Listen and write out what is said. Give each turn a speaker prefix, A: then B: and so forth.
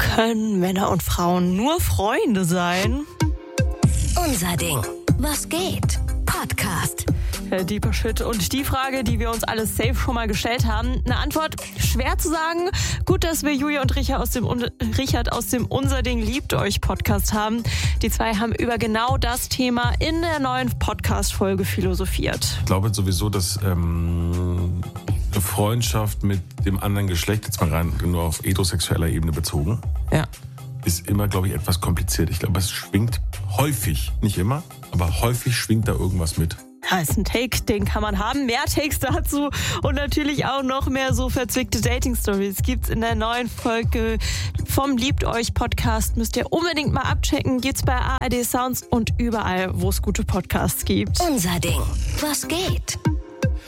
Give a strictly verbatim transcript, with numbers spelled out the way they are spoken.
A: Können Männer und Frauen nur Freunde sein?
B: Unser Ding. Was geht? Podcast.
A: Deeper Shit. Und die Frage, die wir uns alle safe schon mal gestellt haben. Eine Antwort schwer zu sagen. Gut, dass wir Julia und Richard aus dem, Richard aus dem Unser Ding liebt euch Podcast haben. Die zwei haben über genau das Thema in der neuen Podcast-Folge philosophiert.
C: Ich glaube sowieso, dass ähm, eine Freundschaft mit dem anderen Geschlecht, jetzt mal rein nur auf heterosexueller Ebene bezogen,
A: Ja.
C: ist immer, glaube ich, etwas kompliziert. Ich glaube, es schwingt häufig, nicht immer, aber häufig schwingt da irgendwas mit.
A: Das ist ein Take, den kann man haben. Mehr Takes dazu und natürlich auch noch mehr so verzwickte Dating-Stories gibt's in der neuen Folge vom Liebt euch Podcast. Müsst ihr unbedingt mal abchecken. Gibt's bei A R D Sounds und überall, wo es gute Podcasts gibt.
B: Unser Ding. Was geht?